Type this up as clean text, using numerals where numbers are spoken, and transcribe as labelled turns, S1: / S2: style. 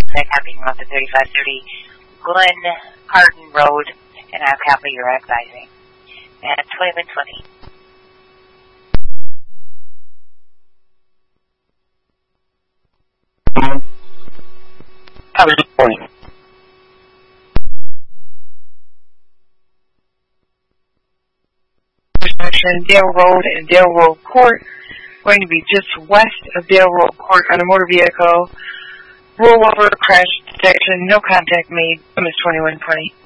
S1: I copy you off the 3530 Glen Hardin Road, and I'll copy your advising. And 2120.
S2: Dale Road and Dale Road Court, going to be just west of Dale Road Court on a motor vehicle. Roll over, crash detection, no contact made. Is 2120.